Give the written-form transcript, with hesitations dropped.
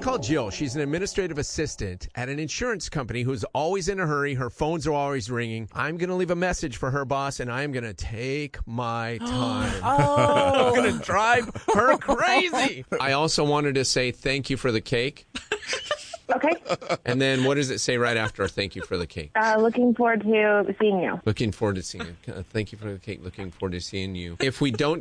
call Jill. She's an administrative assistant at an insurance company who's always in a hurry. Her phones are always ringing. I'm going to leave a message for her boss, and I am going to take my time. I'm going to drive her crazy. I also wanted to say thank you for the cake. Okay. And then what does it say right after thank you for the cake? Looking forward to seeing you. Looking forward to seeing you. Thank you for the cake. Looking forward to seeing you. If we don't